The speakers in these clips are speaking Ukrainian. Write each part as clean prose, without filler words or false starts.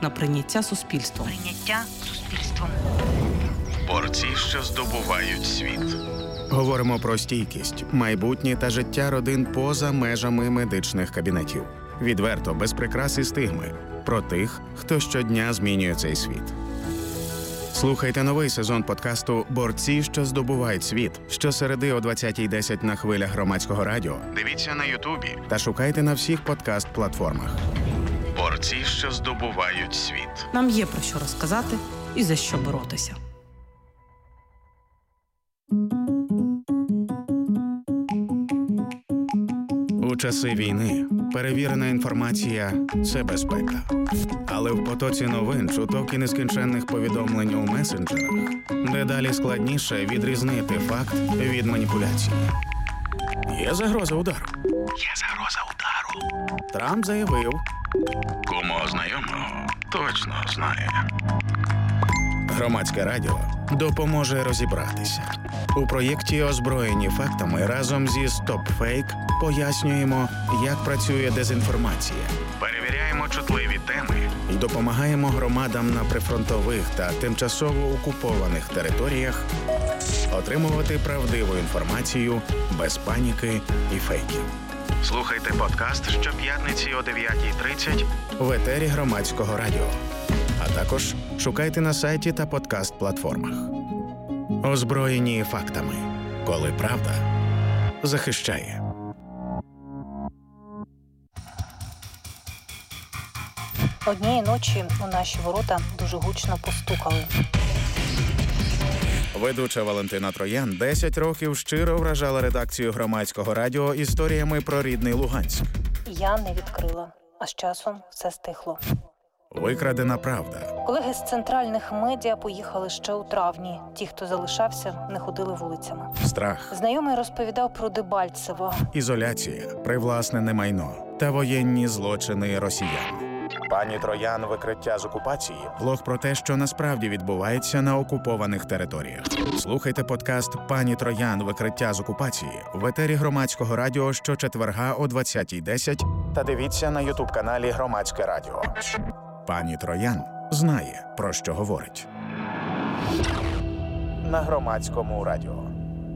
на прийняття суспільством. Борці, що здобувають світ. Говоримо про стійкість, майбутнє та життя родин поза межами медичних кабінетів. Відверто, без прикрас і стигми. Про тих, хто щодня змінює цей світ. Слухайте новий сезон подкасту «Борці, що здобувають світ» щосереди о 20:10 на хвилях Громадського радіо. Дивіться на Ютубі та шукайте на всіх подкаст-платформах. Борці, що здобувають світ. Нам є про що розказати і за що боротися. У часи війни перевірена інформація – це безпека. Але в потоці новин, чуток і нескінченних повідомлень у месенджерах дедалі складніше відрізнити факт від маніпуляції. Є загроза удару. Трамп заявив. Кому знайомого точно знає. Громадське радіо допоможе розібратися. У проєкті «Озброєні фактами» разом зі «Стоп-фейк» пояснюємо, як працює дезінформація. Перевіряємо чутливі теми І допомагаємо громадам на прифронтових та тимчасово окупованих територіях отримувати правдиву інформацію без паніки і фейків. Слухайте подкаст щоп'ятниці о 9:30 В етері Громадського радіо. А також шукайте на сайті та подкаст-платформах. Озброєні фактами. Коли правда захищає. Однієї ночі у наші ворота дуже гучно постукали. Ведуча Валентина Троян 10 років щиро вражала редакцію Громадського радіо історіями про рідний Луганськ. Я не відкрила, а з часом все стихло. Викрадена правда. Колеги з центральних медіа поїхали ще у травні. Ті, хто залишався, не ходили вулицями. Страх. Знайомий розповідав про Дебальцево. Ізоляція, привласнене майно та воєнні злочини росіян. Пані Троян «Викриття з окупації» – блог про те, що насправді відбувається на окупованих територіях. Слухайте подкаст «Пані Троян. Викриття з окупації» в етері Громадського радіо щочетверга о 20:10 та дивіться на ютуб-каналі Громадське радіо. Пані Троян знає, про що говорить. На Громадському радіо.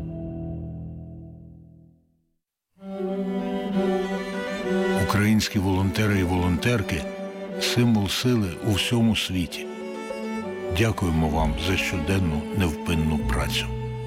Українські волонтери і волонтерки – символ сили у всьому світі. Дякуємо вам за щоденну невпинну працю.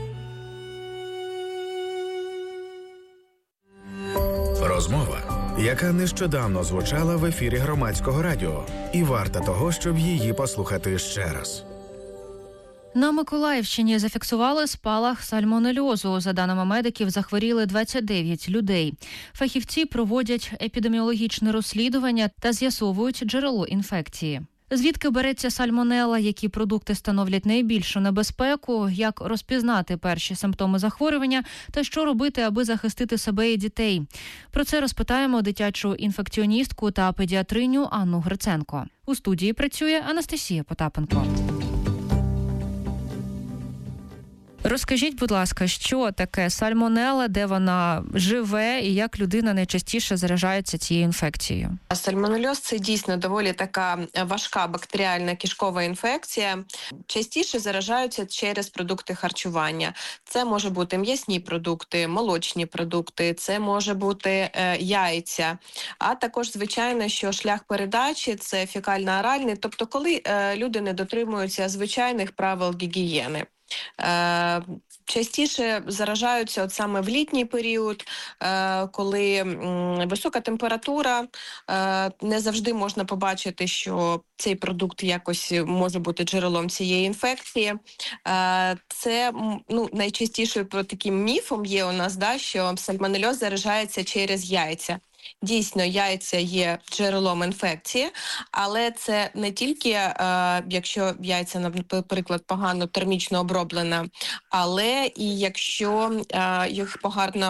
Розмова, яка нещодавно звучала в ефірі Громадського радіо, і варта того, щоб її послухати ще раз. На Миколаївщині зафіксували спалах сальмонельозу. За даними медиків, захворіли 29 людей. Фахівці проводять епідеміологічне розслідування та з'ясовують джерело інфекції. Звідки береться сальмонелла, які продукти становлять найбільшу небезпеку, як розпізнати перші симптоми захворювання та що робити, аби захистити себе і дітей. Про це розпитаємо дитячу інфекціоністку та педіатриню Анну Гриценко. У студії працює Анастасія Потапенко. Розкажіть, будь ласка, що таке сальмонелла, де вона живе і як людина найчастіше заражається цією інфекцією? Сальмонельоз – це дійсно доволі така важка бактеріальна кишкова інфекція. Частіше заражаються через продукти харчування. Це може бути м'ясні продукти, молочні продукти, це може бути яйця. А також, звичайно, що шлях передачі – це фекально-оральний, тобто коли люди не дотримуються звичайних правил гігієни. Частіше заражаються от саме в літній період, коли висока температура, не завжди можна побачити, що цей продукт якось може бути джерелом цієї інфекції. Це найчастішою таким міфом є у нас, що сальмонельоз заражається через яйця. Дійсно, яйця є джерелом інфекції, але це не тільки, якщо яйця, наприклад, погано термічно оброблено, але і якщо їх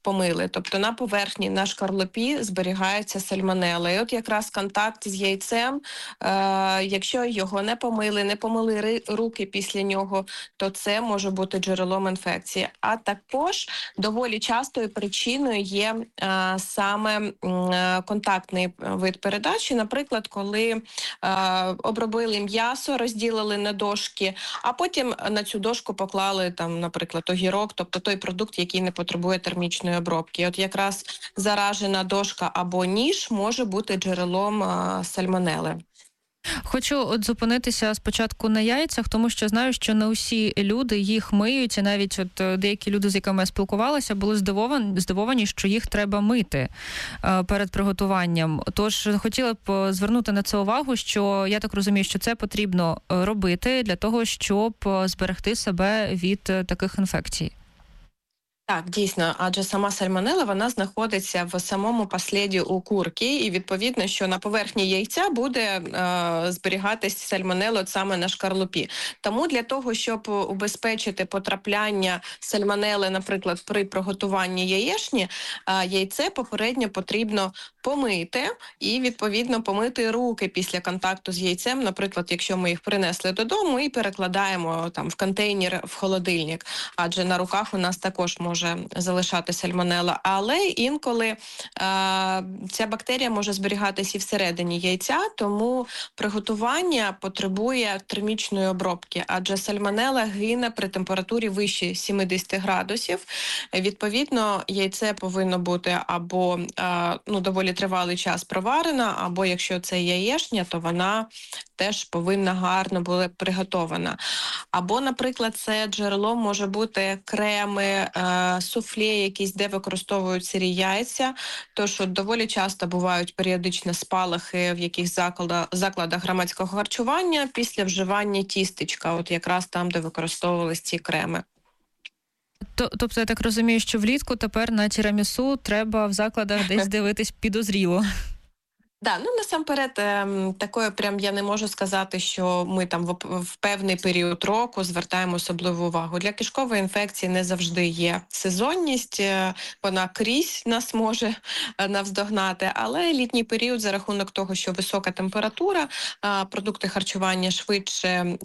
помили. Тобто на поверхні, на шкарлупі зберігається сальмонелла. І от якраз контакт з яйцем, якщо його не помили руки після нього, то це може бути джерелом інфекції. А також доволі частою причиною є саме контактний вид передачі. Наприклад, коли обробили м'ясо, розділили на дошки, а потім на цю дошку поклали, там, наприклад, огірок, тобто той продукт, який не потребує термічної обробки. От якраз заражена дошка або ніж може бути джерелом сальмонели. Хочу зупинитися спочатку на яйцях, тому що знаю, що не усі люди їх миють, і навіть деякі люди, з якими я спілкувалася, були здивовані, що їх треба мити перед приготуванням. Тож хотіла б звернути на це увагу, що я так розумію, що це потрібно робити для того, щоб зберегти себе від таких інфекцій. Так, дійсно, адже сама сальмонелла, вона знаходиться в самому посліді у курки, і відповідно, що на поверхні яйця буде зберігатись сальмонелла саме на шкарлупі. Тому для того, щоб убезпечити потрапляння сальмонелли, наприклад, при приготуванні яєчні, яйце попередньо потрібно помити і, відповідно, помити руки після контакту з яйцем, наприклад, якщо ми їх принесли додому і перекладаємо там в контейнер, в холодильник, адже на руках у нас також може залишати сальмонелла, але інколи ця бактерія може зберігатись і всередині яйця, тому приготування потребує термічної обробки, адже сальмонелла гине при температурі вище 70 градусів. Відповідно, яйце повинно бути або доволі тривалий час проварена, або якщо це яєчня, то вона теж повинна гарно бути приготована. Або, наприклад, це джерело може бути креми, суфле якісь, де використовують сирі яйця, тож доволі часто бувають періодично спалахи в якихось закладах громадського харчування після вживання тістечка, от якраз там, де використовувались ці креми. Тобто я так розумію, що влітку тепер на тірамісу треба в закладах десь дивитись підозріло. Да, насамперед, такое прям я не можу сказати, що ми там в певний період року звертаємо особливу увагу. Для кишкової інфекції не завжди є сезонність, вона крізь нас може навздогнати, але літній період за рахунок того, що висока температура, продукти харчування швидше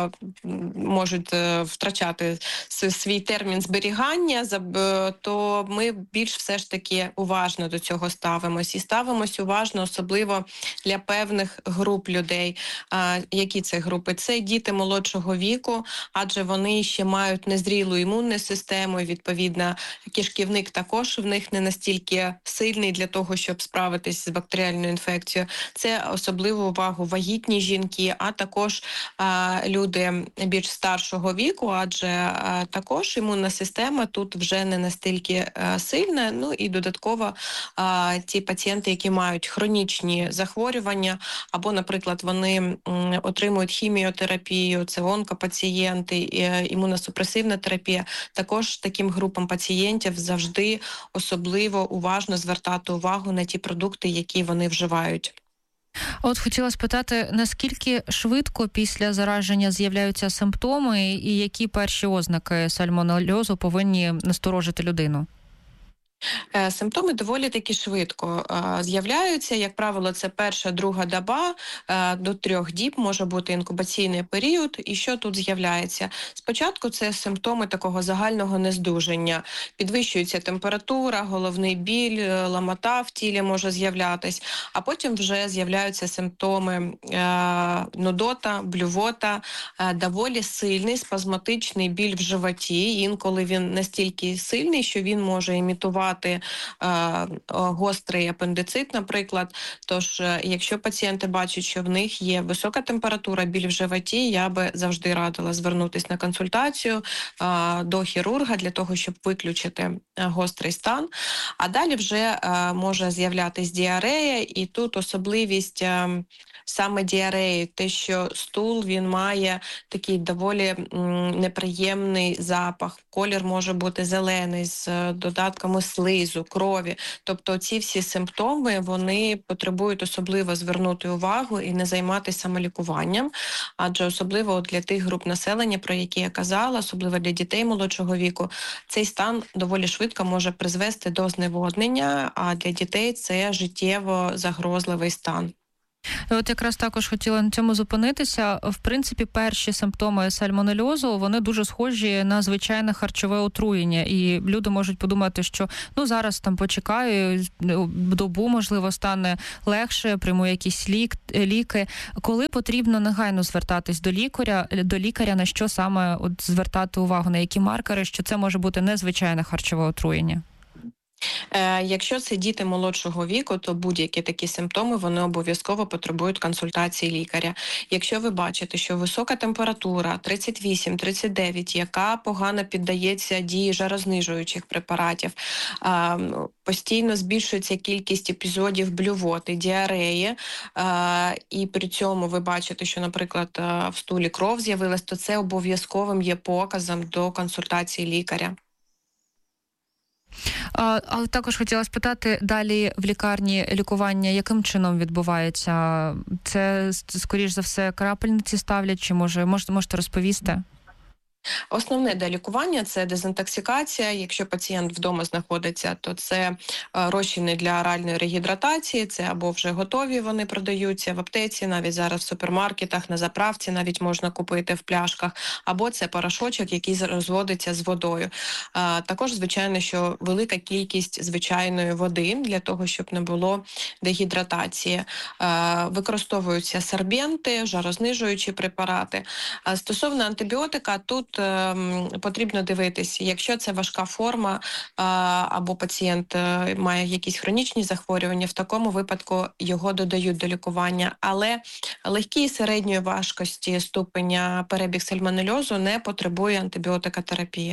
можуть втрачати свій термін зберігання, то ми більш все ж таки уважно до цього ставимось. І ставимось уважно, особливо для певних груп людей. Які це групи? Це діти молодшого віку, адже вони ще мають незрілу імунну систему, і, відповідно, кишківник також в них не настільки сильний для того, щоб справитись з бактеріальною інфекцією. Це особливу увагу вагітні жінки, а також люди більш старшого віку, адже також імунна система тут вже не настільки сильна. Ну і додатково ті пацієнти, які мають хронічні захворювання, або, наприклад, вони отримують хіміотерапію, це онкопацієнти, імуносупресивна терапія. Також таким групам пацієнтів завжди особливо уважно звертати увагу на ті продукти, які вони вживають. От хотіла спитати, наскільки швидко після зараження з'являються симптоми і які перші ознаки сальмонельозу повинні насторожити людину? Симптоми доволі таки швидко з'являються. Як правило, це перша, друга доба, до 3 діб може бути інкубаційний період. І що тут з'являється? Спочатку це симптоми такого загального нездужання. Підвищується температура, головний біль, ламота в тілі може з'являтись, а потім вже з'являються симптоми нудота, блювота, доволі сильний спазматичний біль в животі. Інколи він настільки сильний, що він може імітувати гострий апендицит, наприклад. Тож, якщо пацієнти бачать, що в них є висока температура, біль в животі, я би завжди радила звернутися на консультацію до хірурга для того, щоб виключити гострий стан. А далі вже може з'являтися діарея, і тут особливість саме діареї, те, що стул, він має такий доволі неприємний запах. Колір може бути зелений з додатками слини. слизу, крові. Тобто ці всі симптоми, вони потребують особливо звернути увагу і не займатися самолікуванням, адже особливо для тих груп населення, про які я казала, особливо для дітей молодшого віку, цей стан доволі швидко може призвести до зневоднення, а для дітей це життєво загрозливий стан. От якраз також хотіла на цьому зупинитися. В принципі, перші симптоми сальмонельозу, вони дуже схожі на звичайне харчове отруєння. І люди можуть подумати, що зараз там почекаю, добу, можливо, стане легше, прийму якісь ліки. Коли потрібно негайно звертатись до лікаря, на що саме звертати увагу, на які маркери, що це може бути незвичайне харчове отруєння? Якщо це діти молодшого віку, то будь-які такі симптоми, вони обов'язково потребують консультації лікаря. Якщо ви бачите, що висока температура 38-39, яка погано піддається дії жарознижуючих препаратів, постійно збільшується кількість епізодів блювоти, діареї, і при цьому ви бачите, що, наприклад, в стулі кров з'явилась, то це обов'язковим є показом до консультації лікаря. Але також хотіла спитати, далі в лікарні лікування яким чином відбувається? Це, скоріш за все, крапельниці ставлять, чи можете розповісти? Основне для лікування – це дезінтоксикація. Якщо пацієнт вдома знаходиться, то це розчини для оральної регідратації, це або вже готові, вони продаються в аптеці, навіть зараз в супермаркетах, на заправці навіть можна купити в пляшках, або це порошочок, який розводиться з водою. Також, звичайно, що велика кількість звичайної води для того, щоб не було дегідратації. Використовуються сорбенти, жарознижуючі препарати. Стосовно антибіотика, тут потрібно дивитися, якщо це важка форма або пацієнт має якісь хронічні захворювання, в такому випадку його додають до лікування. Але легкій і середньої важкості ступеня перебіг сальмонельозу не потребує антибіотикотерапії.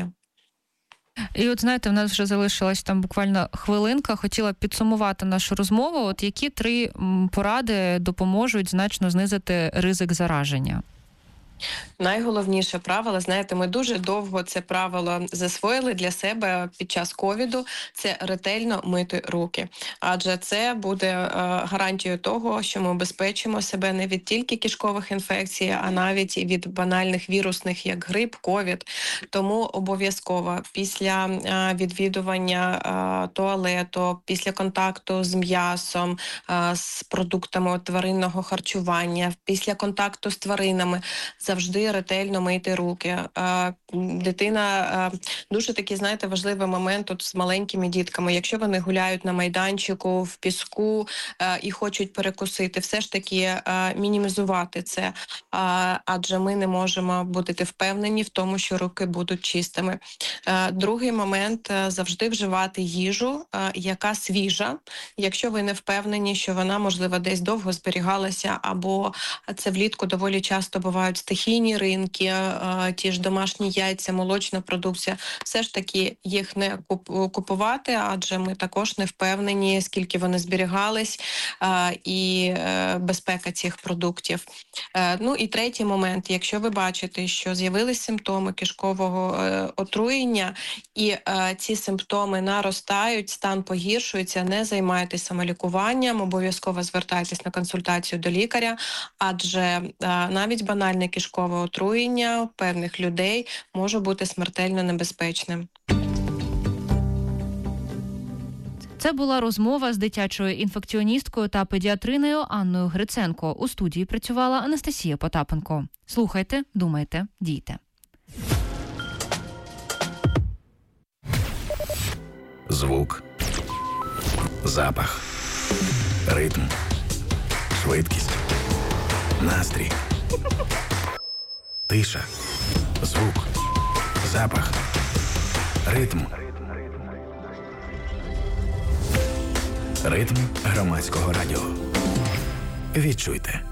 І от, знаєте, в нас вже залишилась там буквально хвилинка. Хотіла підсумувати нашу розмову. От які 3 поради допоможуть значно знизити ризик зараження? Найголовніше правило, знаєте, ми дуже довго це правило засвоїли для себе під час ковіду, це ретельно мити руки. Адже це буде гарантією того, що ми убезпечимо себе не від тільки кишкових інфекцій, а навіть і від банальних вірусних, як грип, ковід. Тому обов'язково після відвідування туалету, після контакту з м'ясом, з продуктами тваринного харчування, після контакту з тваринами, завжди ретельно мийте руки. Дитина, дуже такий, знаєте, важливий момент от з маленькими дітками. Якщо вони гуляють на майданчику, в піску і хочуть перекусити, все ж таки мінімізувати це, адже ми не можемо бути впевнені в тому, що руки будуть чистими. Другий момент – завжди вживати їжу, яка свіжа. Якщо ви не впевнені, що вона, можливо, десь довго зберігалася, або це влітку доволі часто бувають стихійні ринки, ті ж домашні яйця, молочна продукція, все ж таки їх не купувати, адже ми також не впевнені, скільки вони зберігались, і безпека цих продуктів. Ну і третій момент, якщо ви бачите, що з'явились симптоми кишкового отруєння, і ці симптоми наростають, стан погіршується, не займайтеся самолікуванням, обов'язково звертайтесь на консультацію до лікаря, адже навіть банальне кишкове отруєння певних людей може бути смертельно небезпечним. Це була розмова з дитячою інфекціоністкою та педіатриною Анною Гриценко. У студії працювала Анастасія Потапенко. Слухайте, думайте, дійте. Звук, запах, ритм, швидкість, настрій, тиша, звук, запах, ритм. Ритм громадського радіо. Відчуйте.